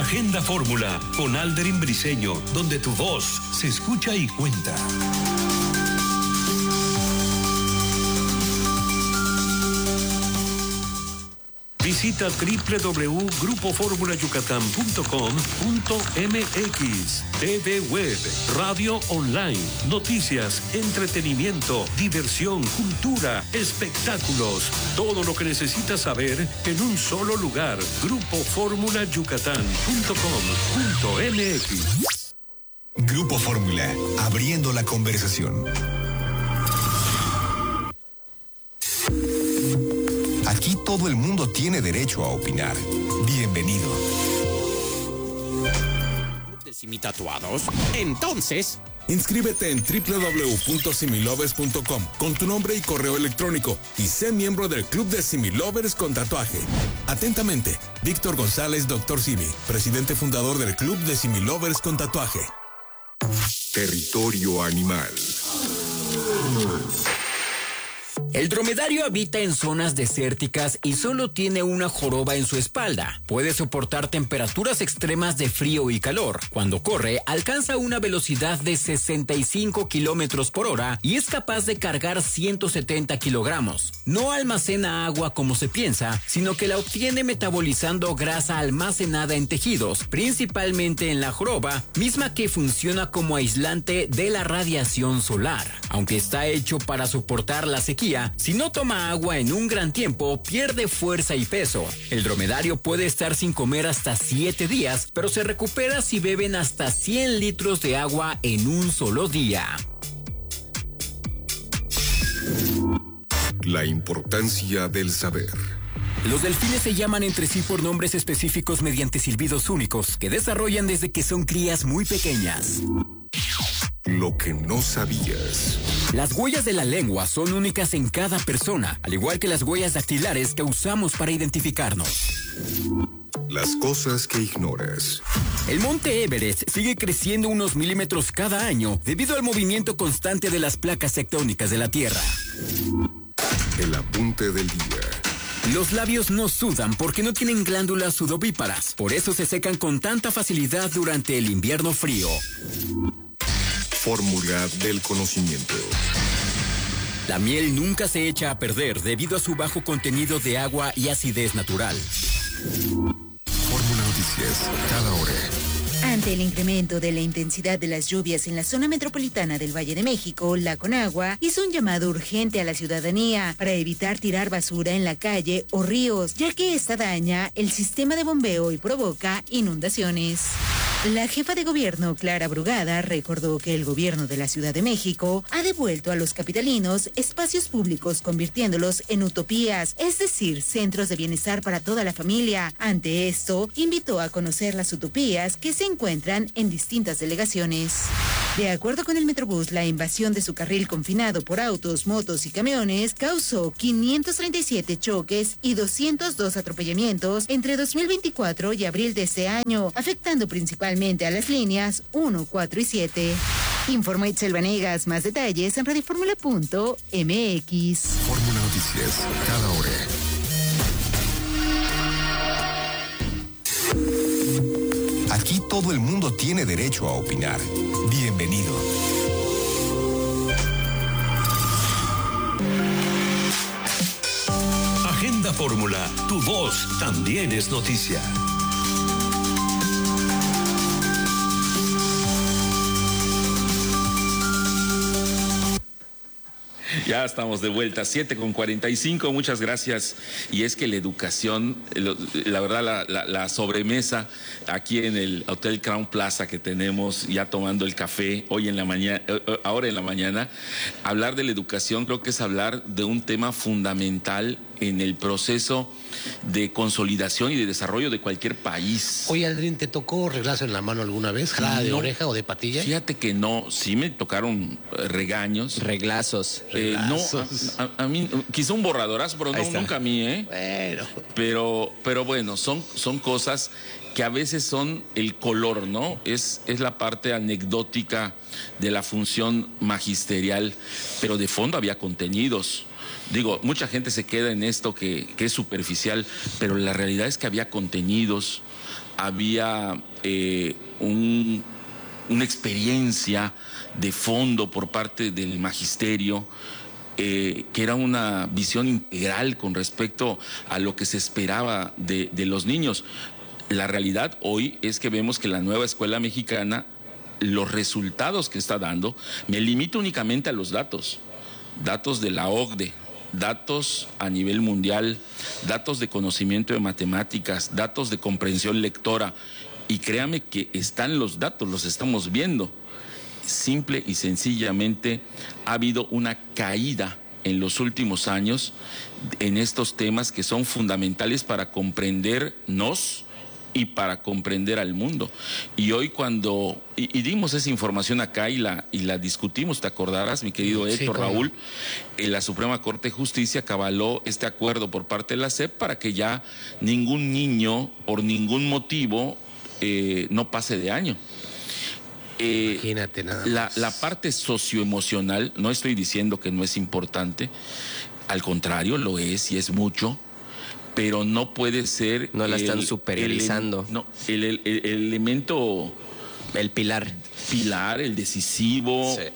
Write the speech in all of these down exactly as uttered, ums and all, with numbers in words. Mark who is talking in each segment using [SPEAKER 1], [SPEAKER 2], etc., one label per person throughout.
[SPEAKER 1] Agenda Fórmula con Alderin Briceño, donde tu voz se escucha y cuenta. Visita doble u doble u doble u punto grupo fórmula yucatán punto com punto m x, T V Web, radio online, noticias, entretenimiento, diversión, cultura, espectáculos. Todo lo que necesitas saber en un solo lugar. grupo fórmula yucatán punto com punto m x.
[SPEAKER 2] Grupo Fórmula, abriendo la conversación. Aquí todo el mundo tiene derecho a opinar. Bienvenido.
[SPEAKER 3] ¿De Simitatuados? Entonces,
[SPEAKER 4] inscríbete en doble u doble u doble u punto similovers punto com con tu nombre y correo electrónico y sé miembro del Club de Similovers con tatuaje. Atentamente, Víctor González, doctor Simi, presidente fundador del Club de Similovers con tatuaje.
[SPEAKER 2] Territorio animal.
[SPEAKER 5] El dromedario habita en zonas desérticas y solo tiene una joroba en su espalda. Puede soportar temperaturas extremas de frío y calor. Cuando corre, alcanza una velocidad de sesenta y cinco kilómetros por hora y es capaz de cargar ciento setenta kilogramos. No almacena agua como se piensa, sino que la obtiene metabolizando grasa almacenada en tejidos, principalmente en la joroba, misma que funciona como aislante de la radiación solar. Aunque está hecho para soportar la sequía, si no toma agua en un gran tiempo, pierde fuerza y peso. El dromedario puede estar sin comer hasta siete días, pero se recupera si beben hasta cien litros de agua en un solo día.
[SPEAKER 2] La importancia del saber.
[SPEAKER 5] Los delfines se llaman entre sí por nombres específicos mediante silbidos únicos que desarrollan desde que son crías muy pequeñas.
[SPEAKER 2] Lo que no sabías.
[SPEAKER 5] Las huellas de la lengua son únicas en cada persona, al igual que las huellas dactilares que usamos para identificarnos.
[SPEAKER 2] Las cosas que ignoras.
[SPEAKER 5] El monte Everest sigue creciendo unos milímetros cada año debido al movimiento constante de las placas tectónicas de la Tierra.
[SPEAKER 2] El apunte del día.
[SPEAKER 5] Los labios no sudan porque no tienen glándulas sudovíparas, por eso se secan con tanta facilidad durante el invierno frío.
[SPEAKER 2] Fórmula del conocimiento.
[SPEAKER 5] La miel nunca se echa a perder debido a su bajo contenido de agua y acidez natural.
[SPEAKER 2] Fórmula Noticias, cada hora.
[SPEAKER 6] Ante el incremento de la intensidad de las lluvias en la zona metropolitana del Valle de México, la Conagua hizo un llamado urgente a la ciudadanía para evitar tirar basura en la calle o ríos, ya que esta daña el sistema de bombeo y provoca inundaciones. La jefa de gobierno, Clara Brugada, recordó que el gobierno de la Ciudad de México ha devuelto a los capitalinos espacios públicos convirtiéndolos en utopías, es decir, centros de bienestar para toda la familia. Ante esto, invitó a conocer las utopías que se encuentran en distintas delegaciones. De acuerdo con el Metrobús, la invasión de su carril confinado por autos, motos y camiones causó quinientos treinta y siete choques y doscientos dos atropellamientos entre dos mil veinticuatro y abril de este año, afectando principalmente a las líneas uno, cuatro y siete. Informó Itzel Vanegas. Más detalles en radioformula punto m x.
[SPEAKER 2] Fórmula Noticias, cada hora. Aquí todo el mundo tiene derecho a opinar. Bienvenido.
[SPEAKER 1] Agenda Fórmula, tu voz también es noticia.
[SPEAKER 7] Ya estamos de vuelta, siete con cuarenta y cinco, muchas gracias. Y es que la educación, la verdad, la, la, la sobremesa aquí en el Hotel Crown Plaza que tenemos, ya tomando el café hoy en la mañana, ahora en la mañana, hablar de la educación creo que es hablar de un tema fundamental en el proceso de consolidación y de desarrollo de cualquier país.
[SPEAKER 3] Oye, Aldrin, ¿te tocó reglazo en la mano alguna vez? ¿Jalada de
[SPEAKER 7] No,
[SPEAKER 3] oreja o de patilla?
[SPEAKER 7] Fíjate que no, sí me tocaron eh, regaños.
[SPEAKER 5] Reglazos.
[SPEAKER 7] Eh, no, a, a, a mí, quizá un borradorazo, pero no, nunca a mí, ¿eh?
[SPEAKER 3] Bueno.
[SPEAKER 7] Pero, pero bueno, son, son cosas que a veces son el color, ¿no? Es, es la parte anecdótica de la función magisterial, pero de fondo había contenidos. Digo, mucha gente se queda en esto que, que es superficial, pero la realidad es que había contenidos, había eh, un, una experiencia de fondo por parte del magisterio, eh, que era una visión integral con respecto a lo que se esperaba de, de los niños. La realidad hoy es que vemos que la nueva escuela mexicana, los resultados que está dando, me limito únicamente a los datos, datos de la O C D E, datos a nivel mundial, datos de conocimiento de matemáticas, datos de comprensión lectora, y créame que están los datos, los estamos viendo. Simple y sencillamente ha habido una caída en los últimos años en estos temas que son fundamentales para comprendernos y para comprender al mundo. Y hoy cuando, y, y dimos esa información acá y la, y la discutimos, te acordarás, mi querido Héctor, sí, Raúl, en la Suprema Corte de Justicia cabaló este acuerdo por parte de la S E P para que ya ningún niño, por ningún motivo, eh, no pase de año. Eh,
[SPEAKER 3] Imagínate nada más.
[SPEAKER 7] La, la parte socioemocional, no estoy diciendo que no es importante, al contrario, lo es y es mucho, pero no puede ser...
[SPEAKER 8] No la están superiorizando.
[SPEAKER 7] El, no, el, el, el, el elemento...
[SPEAKER 8] El pilar.
[SPEAKER 7] Pilar, el decisivo.
[SPEAKER 8] Sí.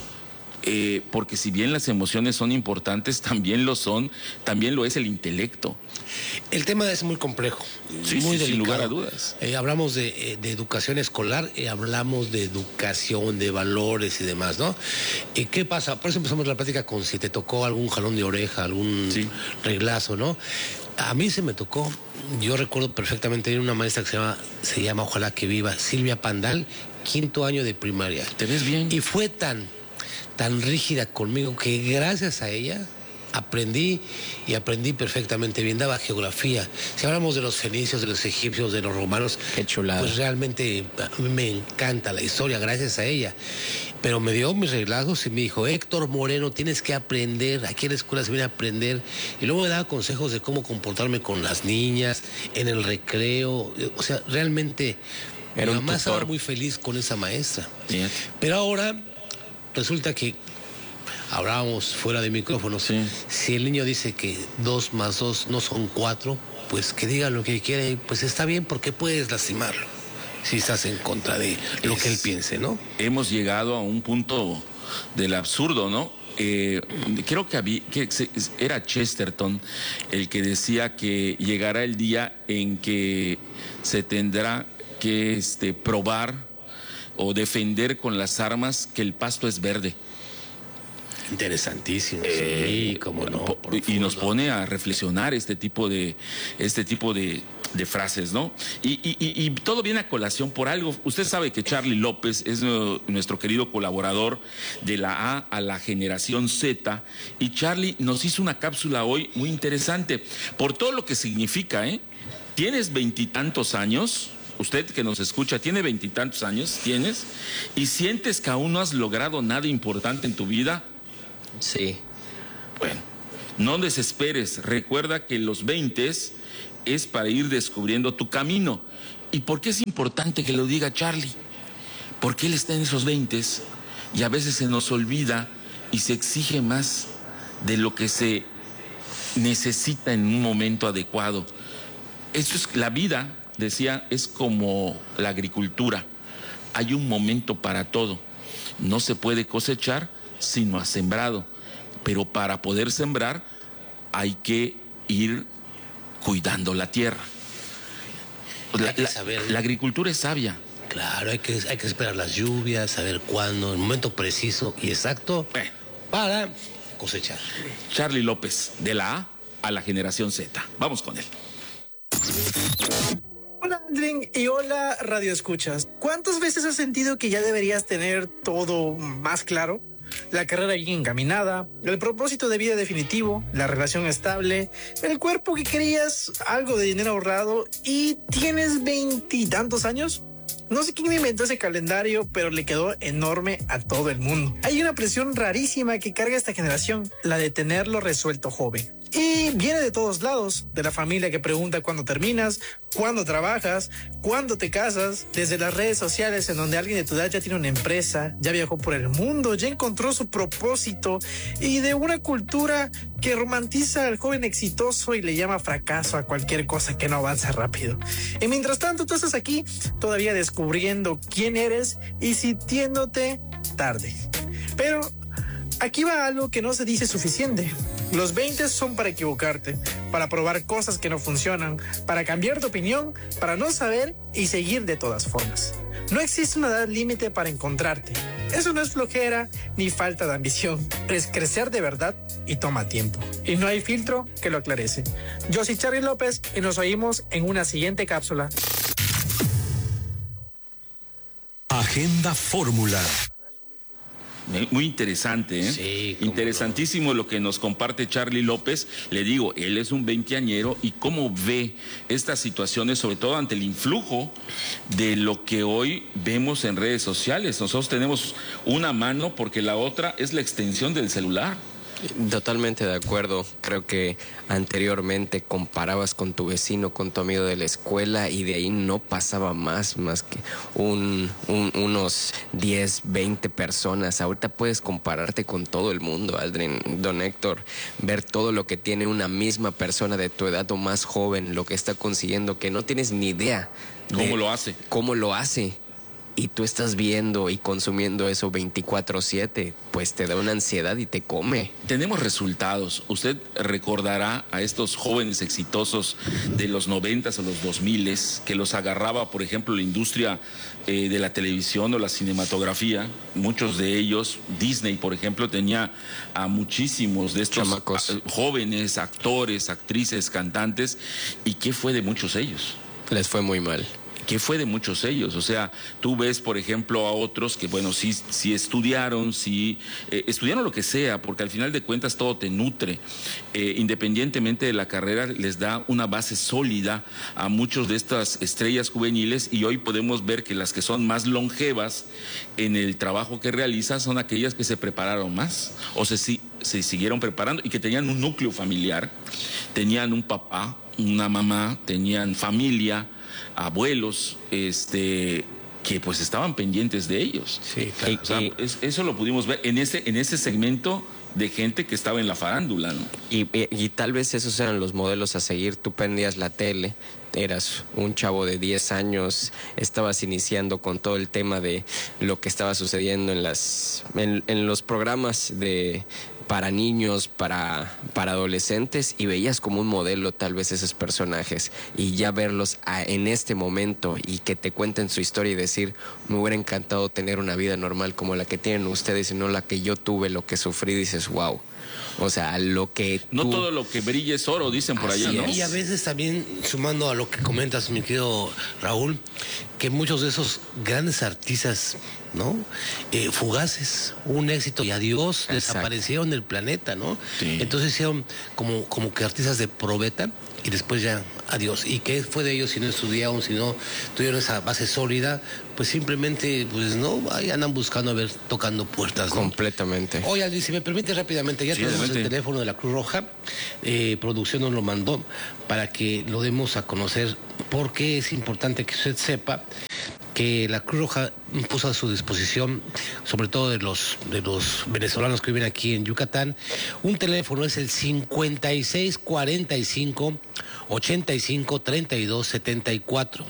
[SPEAKER 7] Eh, porque si bien las emociones son importantes, también lo son, también lo es el intelecto.
[SPEAKER 3] El tema es muy complejo,
[SPEAKER 7] sí,
[SPEAKER 3] muy
[SPEAKER 7] sí,
[SPEAKER 3] delicado.
[SPEAKER 7] Sin lugar a dudas.
[SPEAKER 3] Eh, hablamos de, de educación escolar, eh, hablamos de educación, de valores y demás, ¿no? ¿Y qué pasa? Por eso empezamos la plática con si te tocó algún jalón de oreja, algún sí. reglazo, ¿no? A mí se me tocó, yo recuerdo perfectamente, hay una maestra que se llama, se llama Ojalá que Viva, Silvia Pandal, quinto año de primaria.
[SPEAKER 7] ¿Te ves bien?
[SPEAKER 3] Y fue tan, tan rígida conmigo que gracias a ella aprendí y aprendí perfectamente bien. Daba geografía. Si hablamos de los fenicios, de los egipcios, de los romanos,
[SPEAKER 8] qué chulada.
[SPEAKER 3] Pues realmente a mí me encanta la historia gracias a ella. Pero me dio mis reglazos y me dijo, Héctor Moreno, tienes que aprender, aquí en la escuela se viene a aprender. Y luego me daba consejos de cómo comportarme con las niñas, en el recreo. O sea, realmente
[SPEAKER 8] era
[SPEAKER 3] mi
[SPEAKER 8] un
[SPEAKER 3] mamá
[SPEAKER 8] tutor.
[SPEAKER 3] estaba muy feliz con esa maestra.
[SPEAKER 7] Bien.
[SPEAKER 3] Pero ahora resulta que hablábamos fuera de micrófonos.
[SPEAKER 7] Sí.
[SPEAKER 3] Si el niño dice que dos más dos no son cuatro, pues que diga lo que quiere, pues está bien, porque puedes lastimarlo si estás en contra de lo es, que él piense, ¿no?
[SPEAKER 7] Hemos llegado a un punto del absurdo, ¿no? Eh, creo que, había, que era Chesterton el que decía que llegará el día en que se tendrá que este, probar o defender con las armas que el pasto es verde.
[SPEAKER 3] Interesantísimo,
[SPEAKER 7] eh,
[SPEAKER 3] sí, cómo no.
[SPEAKER 7] Y nos pone a reflexionar este tipo de, este tipo de, de frases, ¿no? Y, y, y, y todo viene a colación por algo. Usted sabe que Charlie López es nuestro querido colaborador de la A a la generación Z, y Charlie nos hizo una cápsula hoy muy interesante por todo lo que significa, ¿eh? Tienes veintitantos años. Usted que nos escucha, tiene veintitantos años, tienes, y sientes que aún no has logrado nada importante en tu vida.
[SPEAKER 8] Sí.
[SPEAKER 7] Bueno, no desesperes. Recuerda que los veinte es para ir descubriendo tu camino. ¿Y por qué es importante que lo diga Charlie? Porque él está en esos veinte y a veces se nos olvida y se exige más de lo que se necesita en un momento adecuado. Esto es la vida. Decía, es como la agricultura, hay un momento para todo, no se puede cosechar si no has sembrado, pero para poder sembrar hay que ir cuidando la tierra. La, la, la agricultura es sabia.
[SPEAKER 3] Claro, hay que, hay que esperar las lluvias, saber cuándo, el momento preciso y exacto eh. para cosechar.
[SPEAKER 7] Charlie López, de la A a la generación Z, vamos con él.
[SPEAKER 9] Hola Aldrin y hola Radio Escuchas. ¿Cuántas veces has sentido que ya deberías tener todo más claro? La carrera bien encaminada, el propósito de vida definitivo, la relación estable, el cuerpo que querías, algo de dinero ahorrado y tienes veintitantos años. No sé quién me inventó ese calendario, pero le quedó enorme a todo el mundo. Hay una presión rarísima que carga esta generación, la de tenerlo resuelto joven. Y viene de todos lados, de la familia que pregunta cuándo terminas, cuándo trabajas, cuándo te casas, desde las redes sociales en donde alguien de tu edad ya tiene una empresa, ya viajó por el mundo, ya encontró su propósito, y de una cultura que romantiza al joven exitoso y le llama fracaso a cualquier cosa que no avanza rápido. Y mientras tanto tú estás aquí todavía descubriendo quién eres y sintiéndote tarde. Pero aquí va algo que no se dice suficiente. Los veinte son para equivocarte, para probar cosas que no funcionan, para cambiar de opinión, para no saber y seguir de todas formas. No existe una edad límite para encontrarte. Eso no es flojera ni falta de ambición. Es crecer de verdad y toma tiempo. Y no hay filtro que lo aclarece. Yo soy Charly López y nos oímos en una siguiente cápsula.
[SPEAKER 1] Agenda Fórmula.
[SPEAKER 7] Muy interesante, ¿eh?
[SPEAKER 3] Sí,
[SPEAKER 7] interesantísimo lo que nos comparte Charly López. Le digo, él es un veinteañero y cómo ve estas situaciones, sobre todo ante el influjo de lo que hoy vemos en redes sociales. Nosotros tenemos una mano porque la otra es la extensión del celular.
[SPEAKER 8] Totalmente de acuerdo. Creo que anteriormente comparabas con tu vecino, con tu amigo de la escuela, y de ahí no pasaba más, más que un, un, unos diez, veinte personas. Ahorita puedes compararte con todo el mundo, Aldrin, don Héctor, ver todo lo que tiene una misma persona de tu edad o más joven, lo que está consiguiendo, que no tienes ni idea de
[SPEAKER 7] ¿Cómo lo hace?
[SPEAKER 8] ¿Cómo lo hace? Y tú estás viendo y consumiendo eso veinticuatro siete, pues te da una ansiedad y te come.
[SPEAKER 7] Tenemos resultados. Usted recordará a estos jóvenes exitosos de los noventas o los dos miles, que los agarraba, por ejemplo, la industria eh, de la televisión o la cinematografía. Muchos de ellos, Disney, por ejemplo, tenía a muchísimos de estos a, jóvenes, actores, actrices, cantantes. ¿Y qué fue de muchos de ellos?
[SPEAKER 8] Les fue muy mal.
[SPEAKER 7] ¿Qué fue de muchos de ellos? O sea, tú ves, por ejemplo, a otros que, bueno, sí, sí estudiaron, sí eh, estudiaron lo que sea, porque al final de cuentas todo te nutre. Eh, independientemente de la carrera, les da una base sólida a muchos de estas estrellas juveniles, y hoy podemos ver que las que son más longevas en el trabajo que realizan son aquellas que se prepararon más, o se, se siguieron preparando y que tenían un núcleo familiar, tenían un papá, una mamá, tenían familia, abuelos, este, que pues estaban pendientes de ellos.
[SPEAKER 3] Sí, claro.
[SPEAKER 7] O sea, es, eso lo pudimos ver en ese, en ese segmento de gente que estaba en la farándula, ¿no?
[SPEAKER 8] Y, y, y tal vez esos eran los modelos a seguir. Tú prendías la tele, eras un chavo de diez años, estabas iniciando con todo el tema de lo que estaba sucediendo en las en, en los programas de para niños, para, para adolescentes, y veías como un modelo tal vez esos personajes, y ya verlos a, en este momento y que te cuenten su historia y decir, me hubiera encantado tener una vida normal como la que tienen ustedes y no la que yo tuve, lo que sufrí, dices, wow. O sea, lo que
[SPEAKER 7] no
[SPEAKER 8] tú...
[SPEAKER 7] todo lo que brilla es oro, dicen por allá, ¿no?
[SPEAKER 3] Y a veces también, sumando a lo que comentas, mi querido Raúl, que muchos de esos grandes artistas, ¿no? Eh, fugaces, un éxito y adiós, exacto, desaparecieron del planeta, ¿no? Sí. Entonces hicieron como, como que artistas de probeta y después ya adiós. ¿Y qué fue de ellos si no estudiaron, si no tuvieron esa base sólida? Pues simplemente, pues no, ahí andan buscando, a ver, tocando puertas, ¿no?
[SPEAKER 8] Completamente.
[SPEAKER 3] Oye, Luis, si me permite rápidamente, ya sí, tenemos adelante. El teléfono de la Cruz Roja, eh, producción nos lo mandó para que lo demos a conocer, porque es importante que usted sepa que la Cruz Roja puso a su disposición, sobre todo de los, de los venezolanos que viven aquí en Yucatán, un teléfono, es el cincuenta y seis cuarenta y cinco ochenta y cinco treinta y dos setenta y cuatro.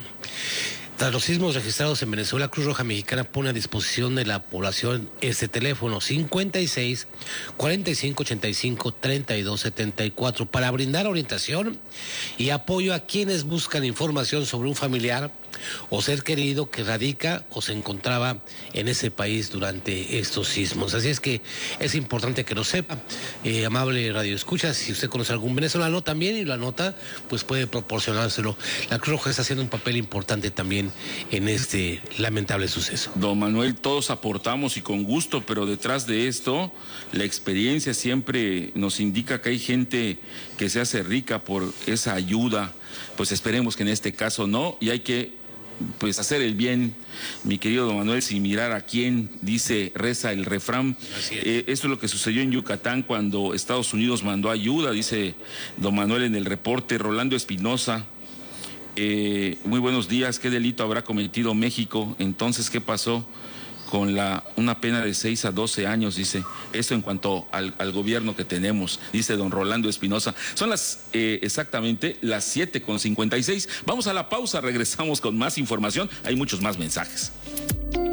[SPEAKER 3] Tras los sismos registrados en Venezuela, Cruz Roja Mexicana pone a disposición de la población este teléfono cincuenta y seis cuarenta y cinco ochenta y cinco treinta y dos setenta y cuatro para brindar orientación y apoyo a quienes buscan información sobre un familiar o ser querido que radica o se encontraba en ese país durante estos sismos. Así es que es importante que lo sepa. Eh, amable Radio Escucha, si usted conoce a algún venezolano también y lo anota, pues puede proporcionárselo. La Cruz Roja está haciendo un papel importante también en este lamentable suceso.
[SPEAKER 7] Don Manuel, todos aportamos y con gusto, pero detrás de esto, la experiencia siempre nos indica que hay gente que se hace rica por esa ayuda. Pues esperemos que en este caso no, y hay que pues hacer el bien, mi querido don Manuel, sin mirar a quién, dice, reza el refrán. Eh, esto es lo que sucedió en Yucatán cuando Estados Unidos mandó ayuda, dice don Manuel en el reporte. Rolando Espinosa, eh, muy buenos días, ¿qué delito habrá cometido México? Entonces, ¿qué pasó con la una pena de seis a doce años? Dice, esto en cuanto al, al gobierno que tenemos, dice don Rolando Espinosa. Son las eh, exactamente las siete con cincuenta y seis. Vamos a la pausa, regresamos con más información, hay muchos más mensajes.